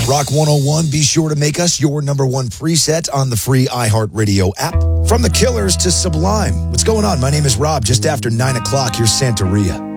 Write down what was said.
Rock 101, be sure to make us your number one preset on the free iHeartRadio app. From The Killers to Sublime. What's going on? My name is Rob. Just after 9 o'clock, here's Santeria.